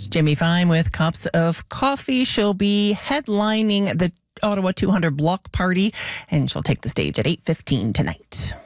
It's Jimmy Fine with Cups of Coffee. She'll be headlining the Ottawa 200 block party, and she'll take the stage at 8:15 tonight.